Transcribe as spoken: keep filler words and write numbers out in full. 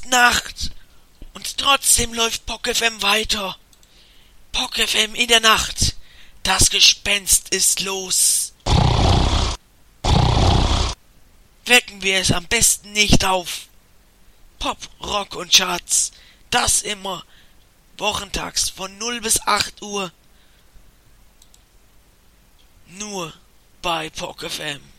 ist Nacht und trotzdem läuft Pock F M weiter. Pock F M in der Nacht. Das Gespenst ist los. Wecken wir es am besten nicht auf. Pop, Rock und Charts. Das immer. Wochentags von null bis acht Uhr. Nur bei Pock F M.